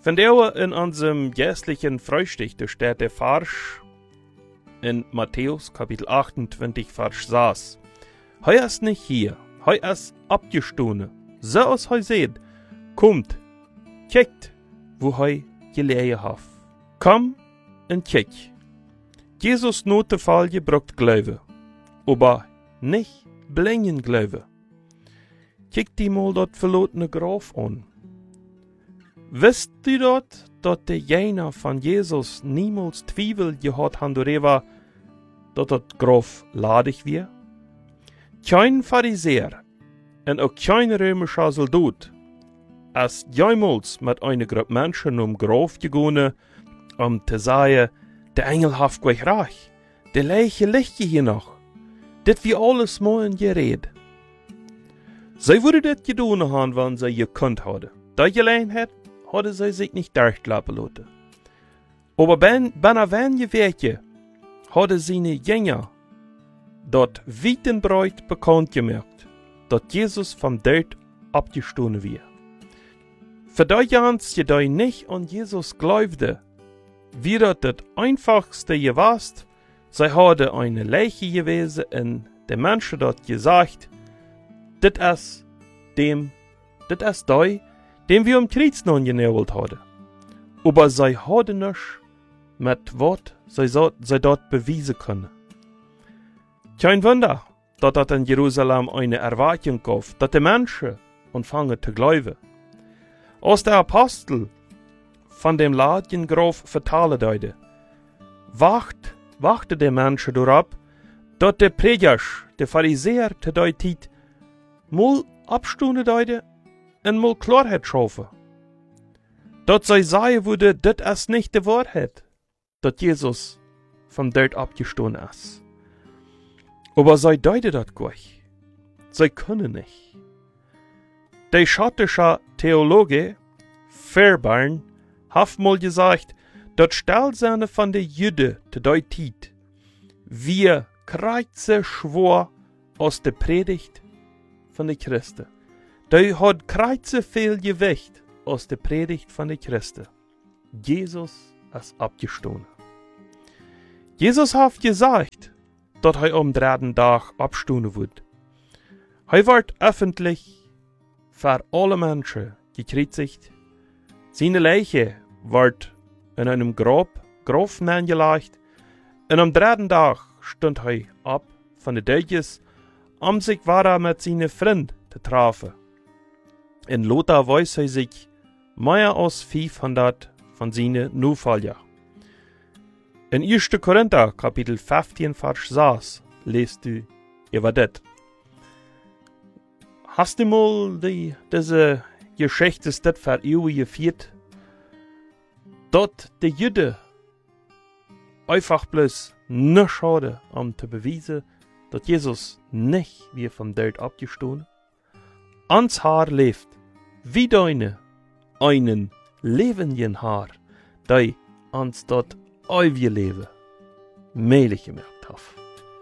Vandaar in unserem jährlichen Frühstück, da steht der Vers in Matthäus Kapitel 28, Vers 6. Heu ist nicht hier, heu ist abgestohlen. So als heu seht, kommt, kijkt, wo heu gelegen habt. Komm und kijkt. Jesus Notefall gebraucht Glaube, aber nicht blinden Glaube. Kijkt die mal dort verlorene Graf an. Wisst du dort, dass der Jener von Jesus niemals Zweifel gehad han darüber, dass das Graf ladig wir? Kein Pharisäer und auch kein römischer Soldat ist jemals mit einer Gruppe Menschen Graf gegangen, zu sagen, der Engel hat gleich recht, der Leiche liegt hier noch, das wie alles mal in Gerät. Sie würde das getan haben, wenn sie gekannt hadden. Die Gelegenheit hadden sie sich nicht durchlappen lassen. Aber wenn wenige Werke hadden seine Jünger dort weit bekannt gemacht, dass Jesus vom Tod abgestoßen wird. Für die Jans, die nicht an Jesus glaubten, wäre das einfachste gewesen, sie hadden eine Leiche gewesen und der Mensch dort gesagt, das ist dem wir am Kreuz noch genäht hadden. Aber sie hadden nicht mit Wort sie dort beweisen können. Kein Wunder, dass das in Jerusalem eine Erwartung gab, dass die Menschen anfangen zu glauben. Als der Apostel von dem Ladien Graf vertalen deute, wachte der Menschen darauf, dass der Prediger, der Pharisäer, zu der Zeit mal abstunden deute und mal Klarheit schaffen. Dass sie sagen würde, das ist nicht die Wahrheit, dass Jesus vom Tod abgestoßen ist. Aber sie deuten das gleich. Sie können nicht. Der schottische Theologe Fairbairn hat mal gesagt, dass Stellsene von der Jüde zu der Zeit wir Kreuze schwor aus der Predigt von der Christen. Die hat Kreuze viel Gewicht aus der Predigt von der Christen. Jesus ist abgestoßen. Jesus hat gesagt, dass er am dritten Tag abstoßen wird. Er wird öffentlich für alle Menschen gekreuzigt. Seine Leiche wird in einem Grab angelegt. Und am dritten Tag stund er ab von den Döches, um sich weiter mit seinen Freunden zu treffen. In Lothar weiß er sich mehr als 500 von seinen Nachfolgern. In 1. Korinther, Kapitel 15, Vers 6, lest du über das. Hast du mal diese Geschichte für Ehe geführt? Dort die Jüden einfach bloß nicht schade, zu beweisen, dass Jesus nicht wie vom Tod abgestoßen. Ans Haar lebt, wie deine, einen lebenden Haar, der ans dort ewige Leben möglich gemacht hat.